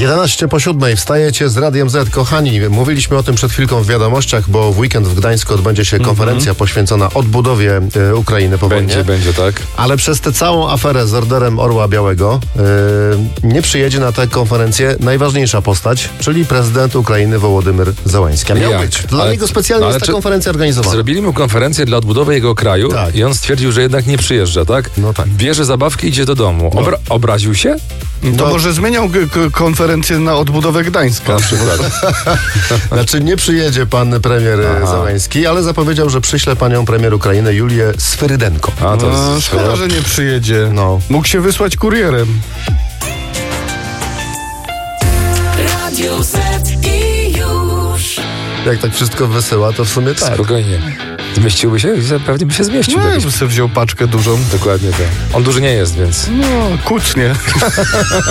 11:07 wstajecie z Radiem Z. Kochani, mówiliśmy o tym przed chwilką w wiadomościach, bo w weekend w Gdańsku odbędzie się konferencja poświęcona odbudowie Ukrainy po wojnie. Będzie, tak. Ale przez tę całą aferę z Orderem Orła Białego nie przyjedzie na tę konferencję najważniejsza postać, czyli prezydent Ukrainy Wołodymyr Zełenski. A miał być. Dla niego specjalnie jest ta konferencja organizowana. Zrobili mu konferencję dla odbudowy jego kraju i on stwierdził, że jednak nie przyjeżdża, tak? No tak. Bierze zabawki i idzie do domu. Obraził się? To może zmieniał konferencję na odbudowę Gdańska. Na przykład. Znaczy nie przyjedzie pan premier Zełenski, ale zapowiedział, że przyśle panią premier Ukrainy Julię Swyrydenko. Szkoda, że nie przyjedzie. Mógł się wysłać kurierem. Radio Z i już. Jak tak wszystko wysyła, to w sumie tak. Spokojnie. Zmieściłby się? Pewnie by się zmieścił. No, ja bym sobie wziął paczkę dużą. Dokładnie tak. On duży nie jest, więc... No, kucnie.